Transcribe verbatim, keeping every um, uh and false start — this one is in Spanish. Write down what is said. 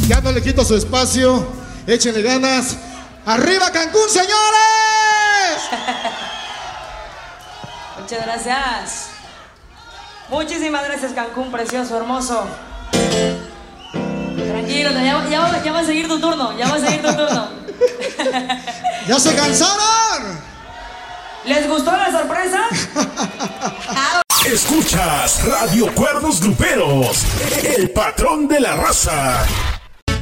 Ya no le quito su espacio. Échenle ganas. ¡Arriba Cancún, señores! Muchas gracias. Muchísimas gracias, Cancún, precioso, hermoso. Tranquilo, ya, ya, ya va a seguir tu turno, ya va a seguir tu turno. ¿Ya se cansaron? ¿Les gustó la sorpresa? Escuchas Radio Cuernos Gruperos, el patrón de la raza.